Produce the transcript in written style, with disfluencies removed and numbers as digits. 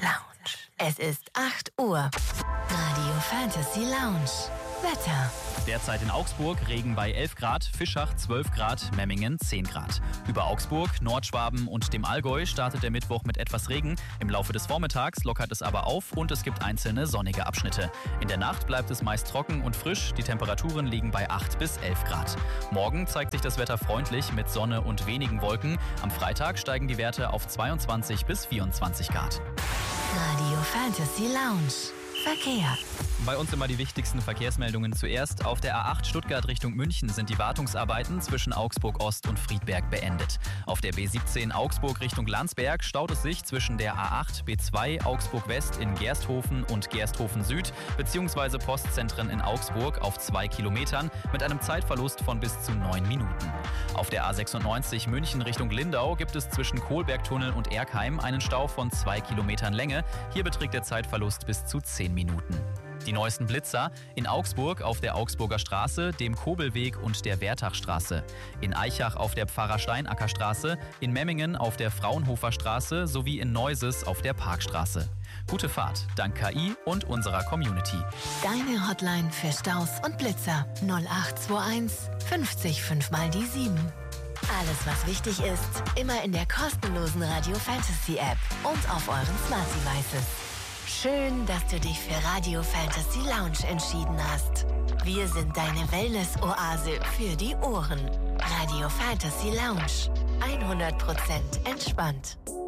Lounge. Es ist 8 Uhr. Radio Fantasy Lounge. Wetter. Derzeit in Augsburg Regen bei 11 Grad, Fischach 12 Grad, Memmingen 10 Grad. Über Augsburg, Nordschwaben und dem Allgäu startet der Mittwoch mit etwas Regen. Im Laufe des Vormittags lockert es aber auf und es gibt einzelne sonnige Abschnitte. In der Nacht bleibt es meist trocken und frisch. Die Temperaturen liegen bei 8 bis 11 Grad. Morgen zeigt sich das Wetter freundlich mit Sonne und wenigen Wolken. Am Freitag steigen die Werte auf 22 bis 24 Grad. Radio Fantasy Lounge. Verkehr. Bei uns immer die wichtigsten Verkehrsmeldungen zuerst. Auf der A8 Stuttgart Richtung München sind die Wartungsarbeiten zwischen Augsburg Ost und Friedberg beendet. Auf der B17 Augsburg Richtung Landsberg staut es sich zwischen der A8 B2 Augsburg West in Gersthofen und Gersthofen Süd bzw. Postzentren in Augsburg auf 2 Kilometern mit einem Zeitverlust von bis zu 9 Minuten. Auf der A96 München Richtung Lindau gibt es zwischen Kohlbergtunnel und Erkheim einen Stau von 2 Kilometern Länge. Hier beträgt der Zeitverlust bis zu 10 Minuten. Die neuesten Blitzer in Augsburg auf der Augsburger Straße, dem Kobelweg und der Wertachstraße. In Aichach auf der Pfarrer-Steinackerstraße, in Memmingen auf der Fraunhofer Straße sowie in Neuses auf der Parkstraße. Gute Fahrt, dank KI und unserer Community. Deine Hotline für Staus und Blitzer 0821 50 5 mal die 7. Alles, was wichtig ist, immer in der kostenlosen Radio Fantasy App und auf euren Smart Devices. Schön, dass du dich für Radio Fantasy Lounge entschieden hast. Wir sind deine Wellness-Oase für die Ohren. Radio Fantasy Lounge. 100% entspannt.